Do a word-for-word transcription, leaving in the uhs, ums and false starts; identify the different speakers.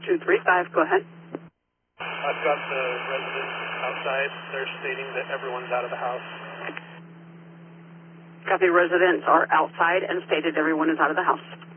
Speaker 1: two three five, go ahead.
Speaker 2: I've got the residents outside. They're stating that everyone's out of the house.
Speaker 1: Copy, residents are outside and stated everyone is out of the house.